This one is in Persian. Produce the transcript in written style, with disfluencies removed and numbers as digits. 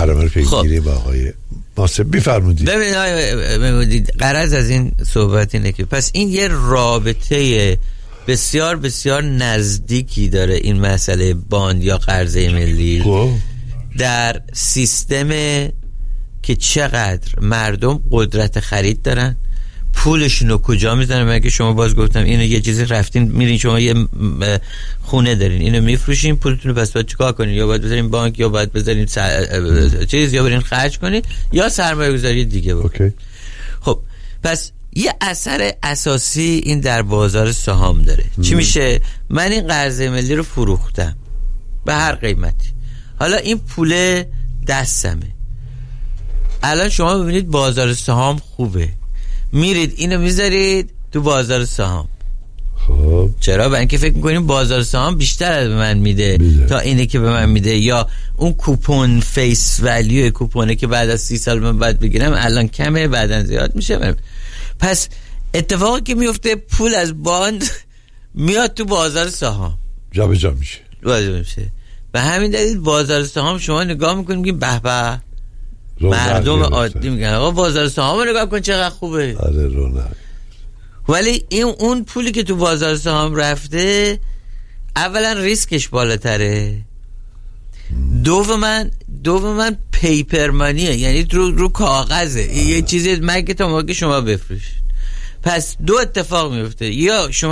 برنامه رو پیگیری با آقای ناصر بفرمودید. ببینید غرض از این صحبت اینه که پس این یه رابطه بسیار بسیار نزدیکی داره این مسئله باند یا قرضه ملی در سیستم که چقدر مردم قدرت خرید دارن، پولشون رو کجا میزنن. مگه شما باز گفتم اینو یه چیزی رفتین میرین شما یه خونه دارین اینو میفروشین پولتون رو پس باید چیکار کنین؟ یا باید بذارین بانک یا باید بذارین چیز یا برین خرج کنین یا سرمایه گذاری دیگه بکنین. خب پس یه اثر اساسی این در بازار سهام داره. چی میشه؟ من این قرضه ملی رو فروختم به هر قیمتی، حالا این پول دستمه، الان شما ببینید بازار سهام خوبه، میرید اینو میذارید تو بازار سهام. خب چرا؟ برای اینکه فکر میکنیم بازار سهام بیشتر از به من میده تا اینه که به من میده، یا اون کوپون فیس ولیو کوپونه که بعد از 30 سال من باید بگیرم الان کمه بعدن زیاد میشه. پس اتفاقی که میفته پول از باند میاد تو بازار سهام جابجا میشه. به همین دلیل بازار سهام شما نگاه میکنیم که به به مردم عادی میگن آقا بازار سهام رو نگاه کن چقدر خوبه. آره رونق. ولی اون پولی که تو بازار سهام رفته اولا ریسکش بالاتره، دوم پیپر مانیه، یعنی رو کاغذه. یه چیزی مگه تا موقع شما بفروشید. پس دو اتفاق میفته، یا شما